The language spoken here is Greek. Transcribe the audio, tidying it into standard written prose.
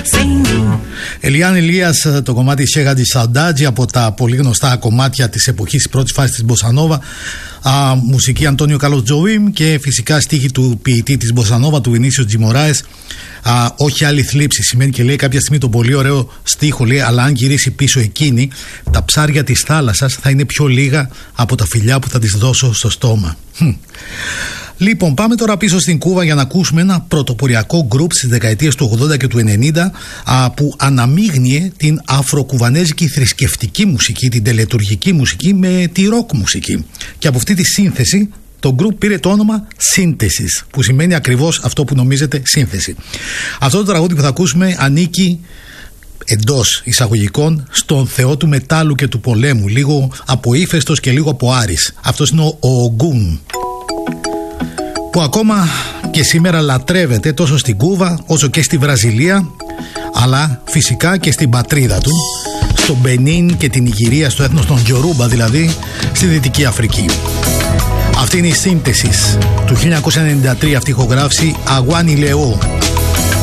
Ελιάν Ηλίας, το κομμάτι Chega de Saudade, από τα πολύ γνωστά κομμάτια της εποχής της πρώτης φάσης της Μποσανόβα. Μουσική Αντώνιο Κάρλος Τζοουίμ και φυσικά στίχη του ποιητή της Μποσανόβα, του Βινίσιο Τζιμοράες. Όχι άλλη θλίψη. Σημαίνει και λέει κάποια στιγμή τον πολύ ωραίο στίχο, λέει, αλλά αν γυρίσει πίσω εκείνη, τα ψάρια της θάλασσας θα είναι πιο λίγα από τα φιλιά που θα τις δώσω στο στόμα. Λοιπόν, πάμε τώρα πίσω στην Κούβα για να ακούσουμε ένα πρωτοποριακό γκρουπ στις δεκαετίες του 80 και του 90 που αναμείγνυε την αφροκουβανέζικη θρησκευτική μουσική, την τελετουργική μουσική με τη ροκ μουσική. Και από αυτή τη σύνθεση το γκρουπ πήρε το όνομα Synthesis, που σημαίνει ακριβώς αυτό που νομίζετε, σύνθεση. Αυτό το τραγούδι που θα ακούσουμε ανήκει, εντός εισαγωγικών, στον θεό του μετάλλου και του πολέμου, λίγο από ύφεστος και λίγο από Άρης. Αυτός είναι ο Ογκούν, που ακόμα και σήμερα λατρεύεται τόσο στην Κούβα όσο και στη Βραζιλία, αλλά φυσικά και στην πατρίδα του, στο Μπενίν και την Ιγυρία, στο έθνος των Γιορούμπα δηλαδή, στη Δυτική Αφρική. Αυτή είναι η Synthesis του 1993, αυτή η ηχογράφηση Αγουάνι Λεό.